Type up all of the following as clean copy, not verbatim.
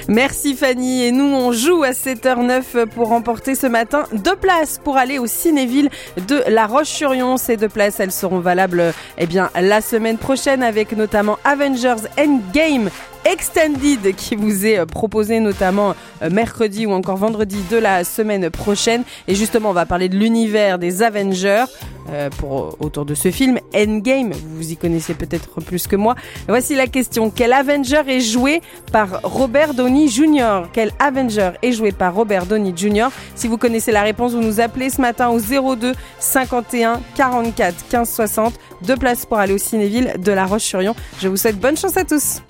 Merci Fanny, et nous on joue à 7h09 pour remporter ce matin 2 places pour aller au Cinéville de La Roche-sur-Yon. Ces 2 places, elles seront valables la semaine prochaine avec notamment Avengers Endgame Extended qui vous est proposé notamment mercredi ou encore vendredi de la semaine prochaine. Et justement, on va parler de l'univers des Avengers autour de ce film Endgame. Vous y connaissez peut-être plus que moi. Voici la question. Quel Avenger est joué par Robert Downey Jr. Quel Avenger est joué par Robert Downey Jr. Si vous connaissez la réponse, vous nous appelez ce matin au 02 51 44 15 60. 2 places pour aller au Cinéville de La Roche-sur-Yon. Je vous souhaite bonne chance à tous.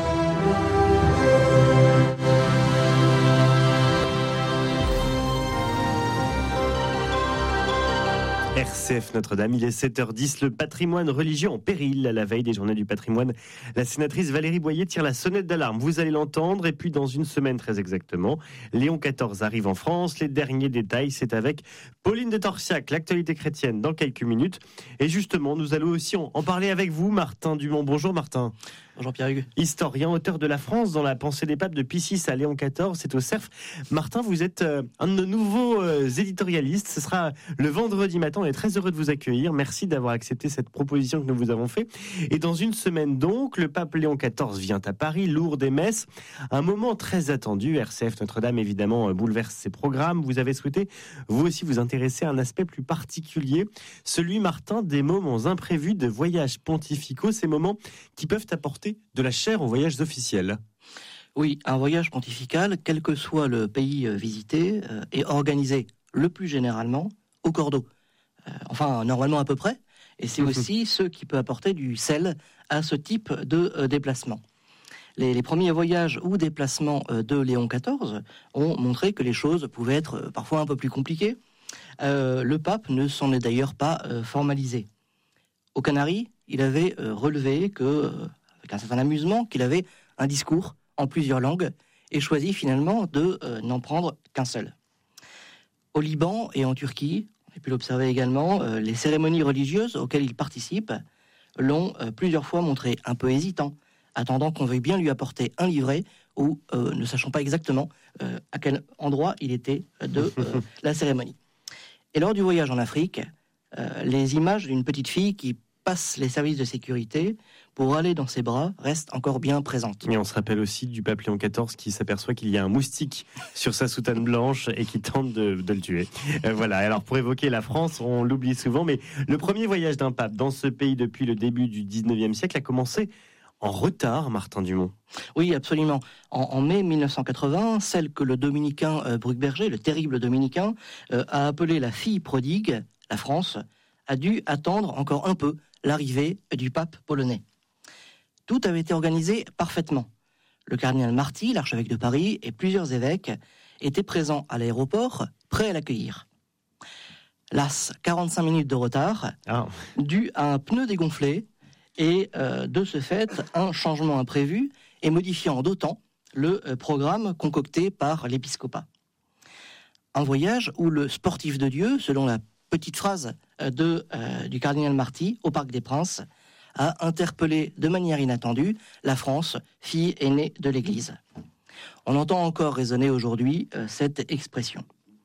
RCF Notre-Dame, il est 7h10, le patrimoine religieux en péril. À la veille des journées du patrimoine, la sénatrice Valérie Boyer tire la sonnette d'alarme. Vous allez l'entendre, et puis dans une semaine très exactement, Léon XIV arrive en France. Les derniers détails, c'est avec Pauline de Torsiac, l'actualité chrétienne dans quelques minutes. Et justement, nous allons aussi en parler avec vous, Martin Dumont. Bonjour Martin. Bonjour Pierre-Hugues. Historien, auteur de La France dans la pensée des papes de Pie VI à Léon XIV, c'est au Cerf. Martin, vous êtes un de nos nouveaux éditorialistes. Ce sera le vendredi matin. On est très heureux de vous accueillir. Merci d'avoir accepté cette proposition que nous vous avons faite. Et dans une semaine donc, le pape Léon XIV vient à Paris, Lourdes et Metz. Un moment très attendu. RCF Notre-Dame, évidemment, bouleverse ses programmes. Vous avez souhaité, vous aussi, vous intéresser à un aspect plus particulier. Celui, Martin, des moments imprévus de voyages pontificaux. Ces moments qui peuvent apporter de la chair aux voyages officiels. Oui, un voyage pontifical, quel que soit le pays visité, est organisé le plus généralement au cordeau. Enfin, normalement à peu près. Et c'est aussi ce qui peut apporter du sel à ce type de déplacement. Les premiers voyages ou déplacements de Léon XIV ont montré que les choses pouvaient être parfois un peu plus compliquées. Le pape ne s'en est d'ailleurs pas formalisé. Aux Canaries, il avait relevé que, avec un certain amusement, qu'il avait un discours en plusieurs langues et choisi finalement de n'en prendre qu'un seul. Au Liban et en Turquie, on a pu l'observer également, les cérémonies religieuses auxquelles il participe l'ont plusieurs fois montré un peu hésitant, attendant qu'on veuille bien lui apporter un livret ou ne sachant pas exactement à quel endroit il était de la cérémonie. Et lors du voyage en Afrique, les images d'une petite fille qui passe les services de sécurité pour aller dans ses bras restent encore bien présentes. Et on se rappelle aussi du pape Léon XIV qui s'aperçoit qu'il y a un moustique sur sa soutane blanche et qui tente de le tuer. Voilà, alors pour évoquer la France, on l'oublie souvent, mais le premier voyage d'un pape dans ce pays depuis le début du 19e siècle a commencé en retard, Martin Dumont. Oui, absolument. En mai 1980, celle que le dominicain Bruckberger, le terrible dominicain, a appelée la fille prodigue, la France, a dû attendre encore un peu l'arrivée du pape polonais. Tout avait été organisé parfaitement. Le cardinal Marty, l'archevêque de Paris, et plusieurs évêques étaient présents à l'aéroport, prêts à l'accueillir. Las, 45 minutes de retard, dû à un pneu dégonflé et de ce fait, un changement imprévu et modifiant d'autant le programme concocté par l'épiscopat. Un voyage où le sportif de Dieu, selon la petite phrase du cardinal Marty au Parc des Princes, a interpellé de manière inattendue la France, fille aînée de l'Église. On entend encore résonner aujourd'hui cette expression.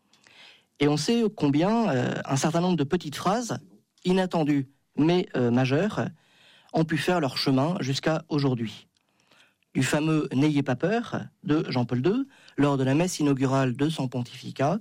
Et on sait combien un certain nombre de petites phrases, inattendues mais majeures, ont pu faire leur chemin jusqu'à aujourd'hui. Du fameux « N'ayez pas peur » de Jean-Paul II, lors de la messe inaugurale de son pontificat,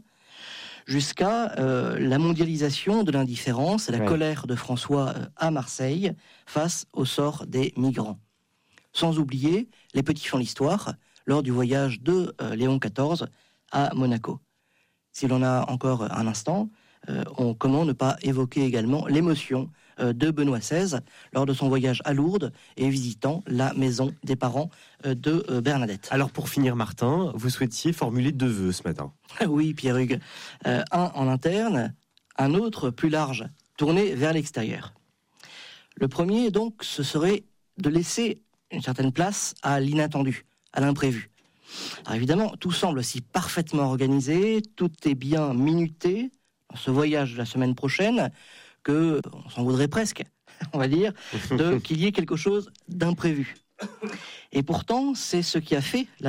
jusqu'à la mondialisation de l'indifférence et la colère de François à Marseille face au sort des migrants. Sans oublier les petits font l'histoire lors du voyage de Léon XIV à Monaco. Si l'on a encore un instant, comment ne pas évoquer également l'émotion de Benoît XVI lors de son voyage à Lourdes et visitant la maison des parents de Bernadette. Alors pour finir, Martin, vous souhaitiez formuler 2 vœux ce matin. Oui, Pierre-Hugues. Un en interne, un autre plus large, tourné vers l'extérieur. Le premier, donc, ce serait de laisser une certaine place à l'inattendu, à l'imprévu. Alors évidemment, tout semble si parfaitement organisé, tout est bien minuté dans ce voyage de la semaine prochaine, qu'on s'en voudrait presque, on va dire, qu'il y ait quelque chose d'imprévu. Et pourtant, c'est ce qui a fait